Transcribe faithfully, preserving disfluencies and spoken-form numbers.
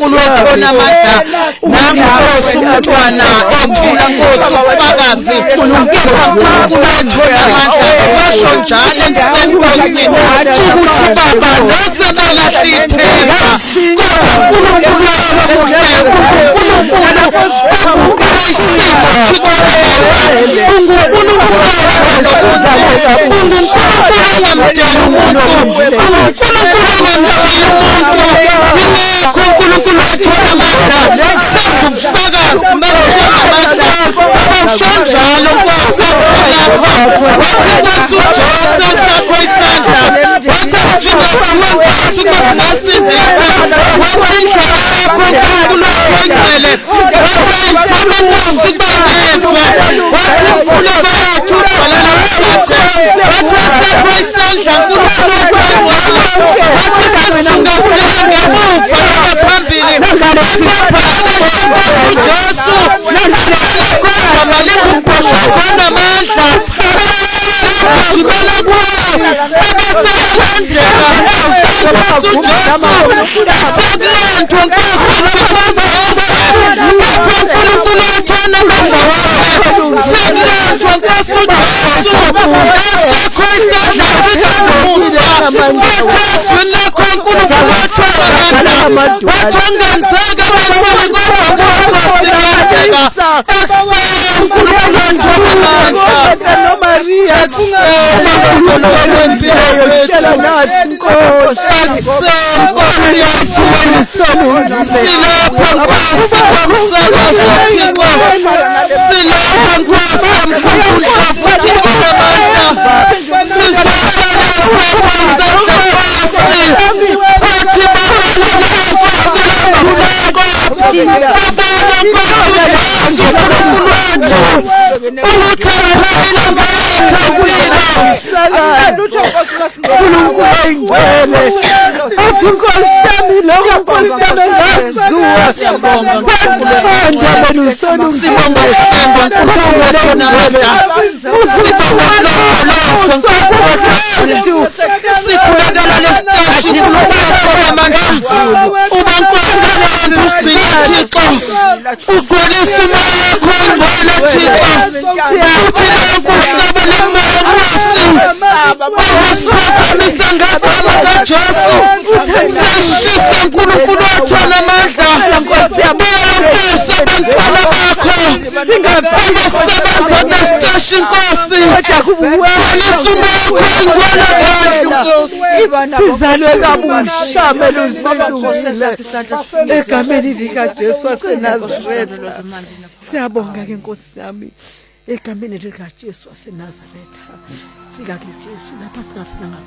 uNkulunkulu othona amandla nangosi umntwana ethula Nkosi ufakazi uNkulunkulu othona amandla sasho njalo emsenkosini ukuthi baba nosebalahla ithemba uNkulunkulu sizalwe kabusha meluzilungile egameni likaJesu waseNazaretha. Siyabonga ke Nkosi yami egameni likaJesu waseNazaretha. Fika ke Jesu lapha singafuna